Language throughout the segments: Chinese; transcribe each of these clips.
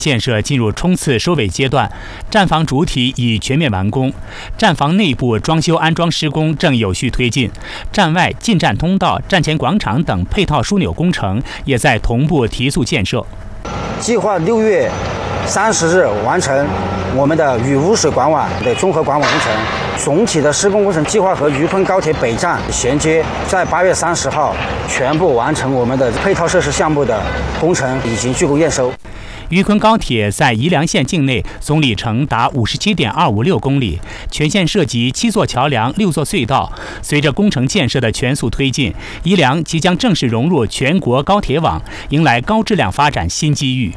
建设进入冲刺收尾阶段，站房主体已全面完工，站房内部装修安装施工正有序推进，站外进站通道、站前广场等配套枢纽工程也在同步提速建设。 计划6月30日完成我们的与污水管网的综合管网工程。总体的施工过程计划和渝昆高铁北站衔接，在8月30号全部完成我们的配套设施项目的工程已经竣工验收。 渝昆高铁在宜良县境内总里程达57.256公里，全线涉及7座桥梁、6座隧道。随着工程建设的全速推进，宜良即将正式融入全国高铁网，迎来高质量发展新机遇。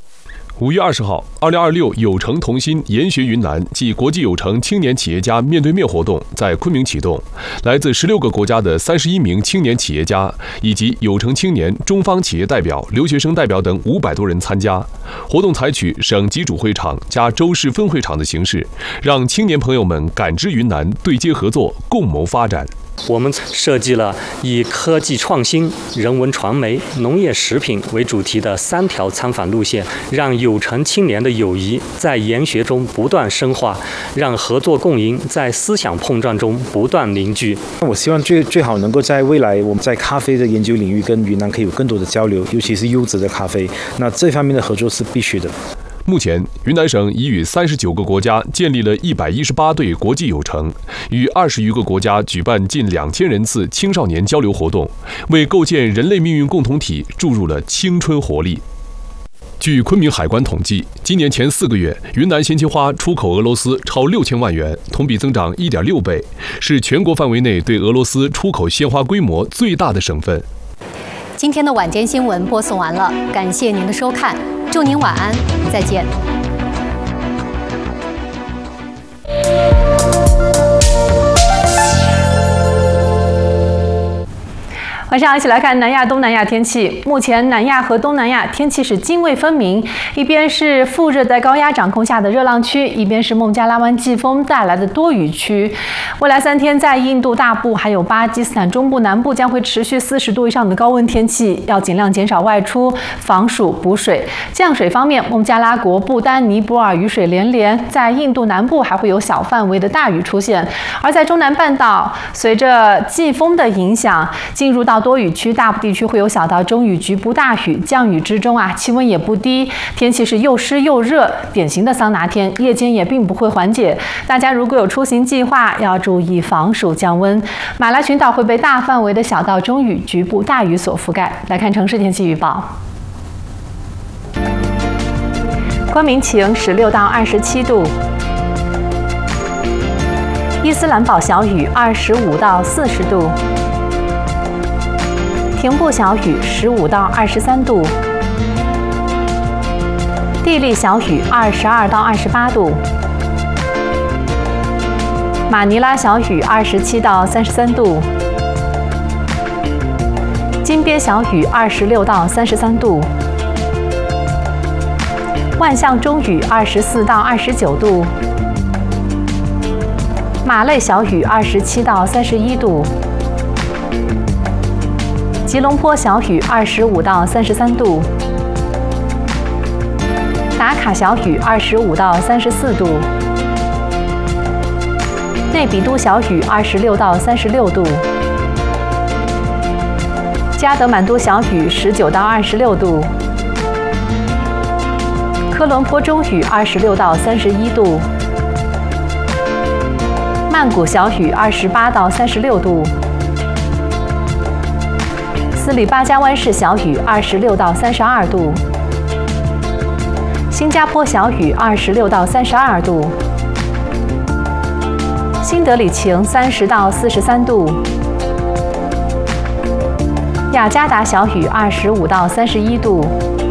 5月20号，2026有成同心研学云南暨国际有成青年企业家面对面活动在昆明启动，来自16个国家的31名青年企业家以及有成青年、中方企业代表、留学生代表等500多人参加。活动采取省级主会场加州市分会场的形式，让青年朋友们感知云南，对接合作，共谋发展。 我们设计了以科技创新、人文传媒、农业食品为主题的3条参访路线，让有成青年的友谊在研学中不断深化，让合作共赢在思想碰撞中不断凝聚。 我希望最好能够在未来我们在咖啡的研究领域跟云南可以有更多的交流，尤其是优质的咖啡，那这方面的合作是必须的。 目前，云南省已与39个国家建立了118对国际友城，与20余个国家举办近2000人次青少年交流活动，为构建人类命运共同体注入了青春活力。据昆明海关统计，今年前4个月，云南鲜切花出口俄罗斯超6000万元，同比增长1.6倍，是全国范围内对俄罗斯出口鲜花规模最大的省份。 今天的晚间新闻播送完了，感谢您的收看，祝您晚安，再见。晚上一起来看南亚、东南亚天气。目前南亚和东南亚天气是泾渭分明，一边是副热带高压掌控下的热浪区，一边是孟加拉湾季风带来的多雨区。未来3天在印度大部还有巴基斯坦中部南部将会持续40度以上的高温天气，要尽量减少外出，防暑补水。降水方面，孟加拉国不丹、尼泊尔雨水连连，在印度南部还会有小范围的大雨出现。而在中南半岛，随着季风的影响，进入到多雨区，大部地区会有小到中雨局部大雨，降雨之中气温也不低，天气是又湿又热，典型的桑拿天，夜间也并不会缓解。大家如果有出行计划，要注意防暑降温。马来群岛会被大范围的小到中雨、局部大雨所覆盖。来看城市天气预报。昆明晴，16到27度；伊斯兰堡小雨，25到40度；廷布小雨，15到23度；地利小雨，22到28度；马尼拉小雨，27到33度；金边小雨，26到33度；万象中雨，24到29度；马累小雨，27到31度；吉隆坡小雨，25到33度；达卡小雨，25到34度；内比都小雨，26到36度；加德满都小雨，19到26度；科伦坡中雨，26到31度；曼谷小雨，28到36度；斯里巴加湾市小雨，26到32度；新加坡小雨，26到32度；新德里晴，30到43度；雅加达小雨，25到31度；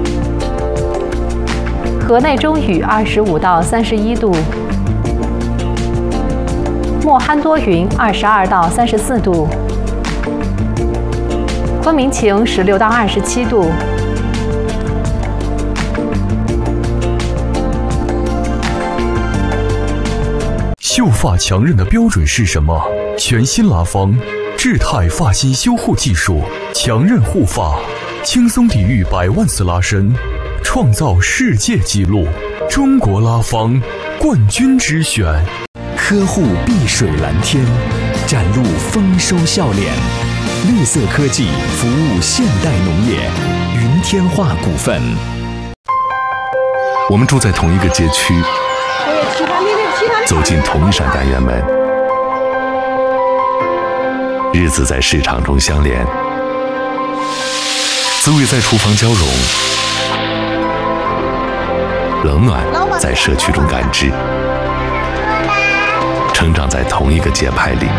河内中雨，25到31度；莫罕多云，22到34度；昆明晴，16到27度。 秀发强韧的标准是什么？全新拉芳智泰发型修护技术，强韧护发，轻松抵御100万次拉伸， 创造世界纪录。中国拉芳冠军之选， 呵护碧水蓝天，展露丰收笑脸。绿色科技服务现代农业，云天化股份。 我们住在同一个街区，走进同一扇单元门，日子在市场中相连，滋味在厨房交融，冷暖在社区中感知，成长在同一个节拍里。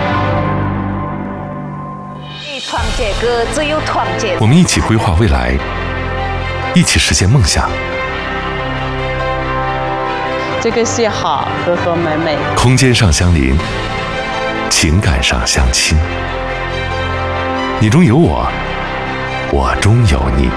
团结歌只有团结。 我们一起规划未来，一起实现梦想。 这个是好，和和美美。 空间上相邻，情感上相亲。你中有我，我中有你。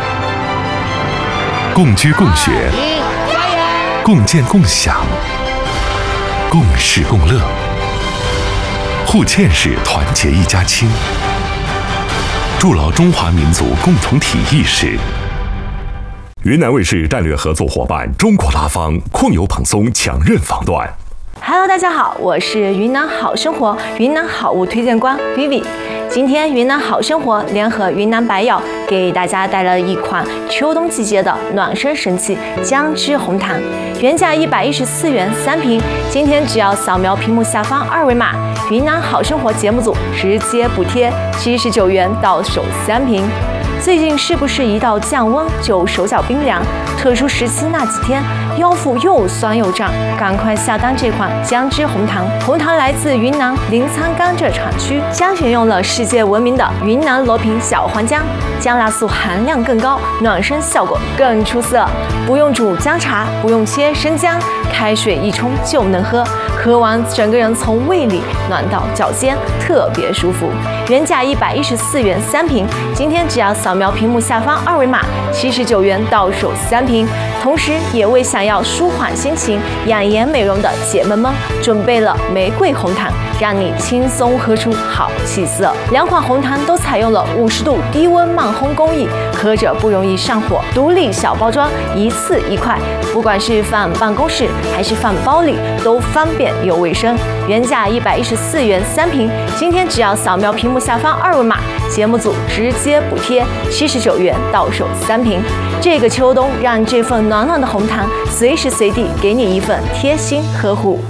共居共学，共建共享，共事共乐。互嵌式团结一家亲，筑牢中华民族共同体意识。 云南卫视战略合作伙伴中国拉芳控油蓬松强韧防断。 Hello， 大家好，我是云南好生活云南好物推荐官 Vivi。今天云南好生活联合云南白药给大家带来一款秋冬季节的暖身神器姜汁红糖，原价114元3瓶，今天只要扫描屏幕下方2维码，云南好生活节目组直接补贴79元到手3瓶。最近是不是一到降温就手脚冰凉？特殊时期那几天腰腹又酸又胀，赶快下单这款姜汁红糖。红糖来自云南临沧甘蔗产区，将选用了世界闻名的云南罗平小黄姜，姜辣素含量更高，暖身效果更出色。不用煮姜茶，不用切生姜，开水一冲就能喝，喝完整个人从胃里暖到脚尖，特别舒服。原价114元3瓶，今天只要扫描屏幕下方2维码，79元到手3瓶。同时也为想要舒缓心情、养颜美容的姐妹们准备了玫瑰红糖，让你轻松喝出好气色。两款红糖都采用了50度低温慢烘工艺，喝着不容易上火，独立小包装，一次一块，不管是放办公室还是放包里，都方便又卫生。原价114元3瓶，今天只要扫描屏幕下方2维码，节目组直接补贴79元到手3瓶。这个秋冬，让这份暖暖的红糖随时随地给你一份贴心呵护。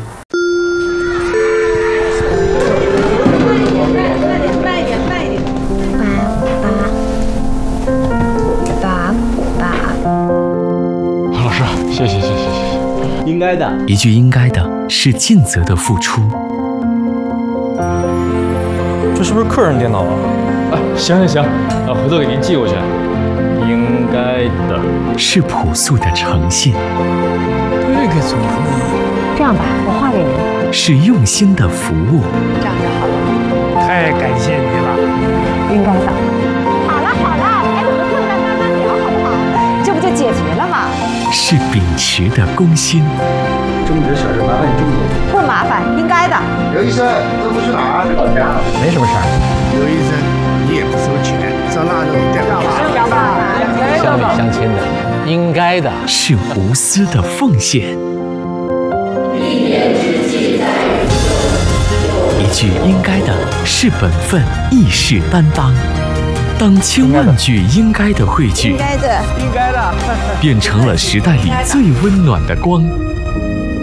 慢一点。 老师，谢谢。 应该的， 一句应该的是尽责的付出。 这是不是客人电脑啊？行，回头给您寄过去。应该的是朴素的诚信。 这个怎么了？ 这样吧，我画给您。 是用心的服务。 这样就好了。 太感谢你了。 应该的。好了，还有个困难慢慢聊，好不好？这不就解决了吗？ 是秉持的公心。 这么点小事麻烦你重点。 不麻烦，应该的。 刘医生，这不去哪儿？老家。 没什么事儿。刘医生，你也不收钱，上腊肉对吧？ 乡里乡亲的，应该的。 是无私的奉献。一句应该的是本分，义士担当。当千万句应该的汇聚， 应该的， 变成了时代里最温暖的光。